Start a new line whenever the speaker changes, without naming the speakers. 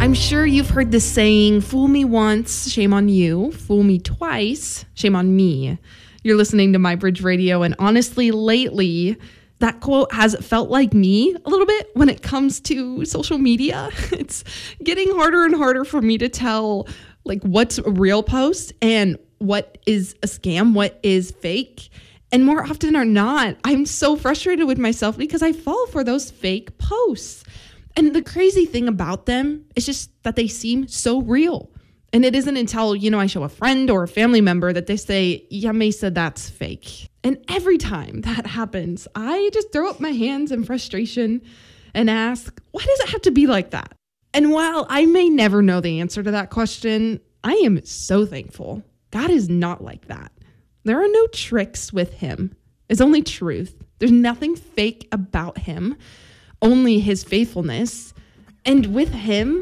I'm sure you've heard the saying, fool me once, shame on you. Fool me twice, shame on me. You're listening to MyBridge Radio, and honestly, lately, that quote has felt like me a little bit when it comes to social media. It's getting harder and harder for me to tell like what's a real post and what is a scam, what is fake. And more often or not, I'm so frustrated with myself because I fall for those fake posts. And the crazy thing about them is just that they seem so real. And it isn't until, I show a friend or a family member that they say, yeah, Mesa, that's fake. And every time that happens, I just throw up my hands in frustration and ask, why does it have to be like that? And while I may never know the answer to that question, I am so thankful God is not like that. There are no tricks with him. It's only truth. There's nothing fake about him, only his faithfulness. And with him,